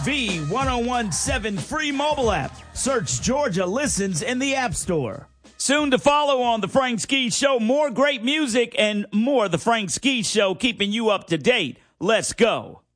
V1017 free mobile app. Search Georgia Listens in the App Store. Soon to follow on The Frank Ski Show, more great music and more The Frank Ski Show, keeping you up to date. Let's go.